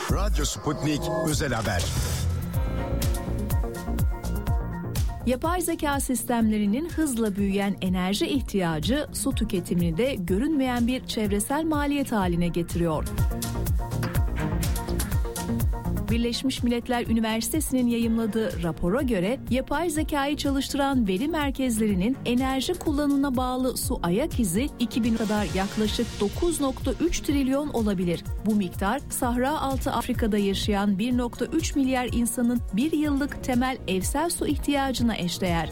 Radyo Sputnik Özel Haber. Yapay zeka sistemlerinin hızla büyüyen enerji ihtiyacı su tüketimini de görünmeyen bir çevresel maliyet haline getiriyor. Birleşmiş Milletler Üniversitesi'nin yayımladığı rapora göre yapay zekayı çalıştıran veri merkezlerinin enerji kullanımına bağlı su ayak izi 2000 kadar yaklaşık 9,3 trilyon olabilir. Bu miktar Sahra Altı Afrika'da yaşayan 1,3 milyar insanın bir yıllık temel evsel su ihtiyacına eşdeğer.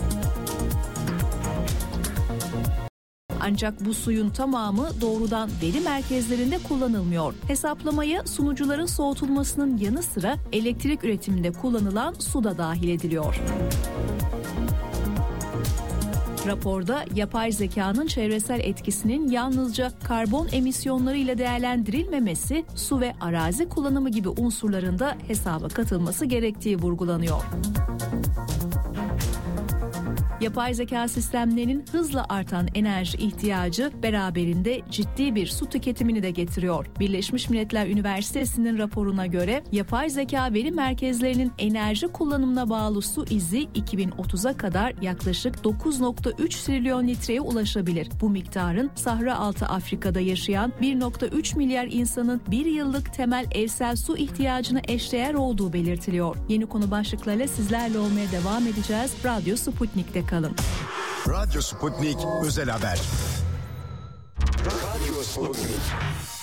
Ancak bu suyun tamamı doğrudan veri merkezlerinde kullanılmıyor. Hesaplamaya sunucuların soğutulmasının yanı sıra elektrik üretiminde kullanılan su da dahil ediliyor. Raporda yapay zekanın çevresel etkisinin yalnızca karbon emisyonlarıyla değerlendirilmemesi, su ve arazi kullanımı gibi unsurların da hesaba katılması gerektiği vurgulanıyor. Yapay zeka sistemlerinin hızla artan enerji ihtiyacı beraberinde ciddi bir su tüketimini de getiriyor. Birleşmiş Milletler Üniversitesi'nin raporuna göre yapay zeka veri merkezlerinin enerji kullanımına bağlı su izi 2030'a kadar yaklaşık 9,3 trilyon litreye ulaşabilir. Bu miktarın Sahra Altı Afrika'da yaşayan 1,3 milyar insanın bir yıllık temel evsel su ihtiyacına eşdeğer olduğu belirtiliyor. Yeni konu başlıklarıyla sizlerle olmaya devam edeceğiz. Radyo Sputnik'te kalın. Radyo Sputnik Özel Haber. Radyo Sputnik.